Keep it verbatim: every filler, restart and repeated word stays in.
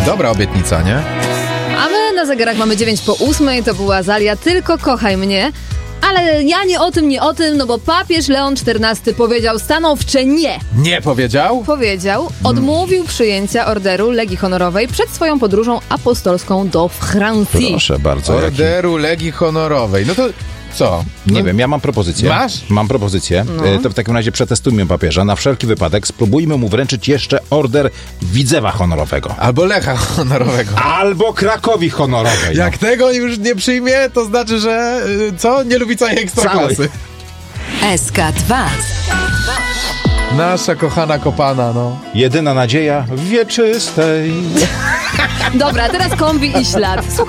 Dobra obietnica, nie? A my na zegarach mamy dziewięć po ósmej, to była Azalia, tylko kochaj mnie. Ale ja nie o tym, nie o tym, no bo papież Leon czternasty powiedział stanowcze nie. Nie powiedział? Powiedział, odmówił przyjęcia orderu Legii Honorowej przed swoją podróżą apostolską do Francji. Proszę bardzo. Orderu Legii Honorowej. No to co? Nie no, wiem, ja mam propozycję. Masz? Mam propozycję. No. E, To w takim razie przetestujmy papieża. Na wszelki wypadek spróbujmy mu wręczyć jeszcze order Widzewa Honorowego. Albo Lecha Honorowego. Albo Krakowi Honorowej. Jak tego już nie przyjmie, to znaczy, że y, co? Nie lubi całej ekstraklasy. S K dwa. Nasza kochana kopana, no. Jedyna nadzieja wieczystej. Dobra, teraz kombi i ślad. Słuchaj.